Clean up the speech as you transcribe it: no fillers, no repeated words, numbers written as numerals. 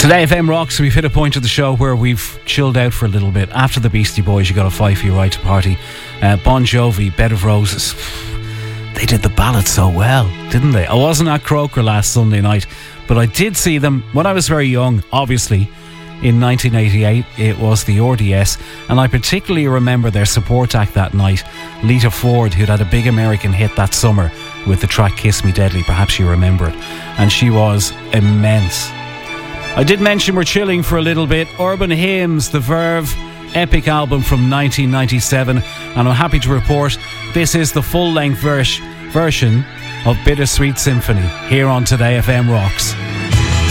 Today, FM Rocks, we've hit a point of the show where we've chilled out for a little bit. After the Beastie Boys, you got a fight for your right to party. Bon Jovi, Bed of Roses. They did the ballad so well, didn't they? I wasn't at Croker last Sunday night, but I did see them when I was very young, obviously. In 1988, it was the RDS, and I particularly remember their support act that night, Lita Ford, who'd had a big American hit that summer with the track Kiss Me Deadly. Perhaps you remember it. And she was immense. I did mention we're chilling for a little bit. Urban Hymns, the Verve epic album from 1997, and I'm happy to report this is the full-length version of Bittersweet Symphony here on Today FM Rocks.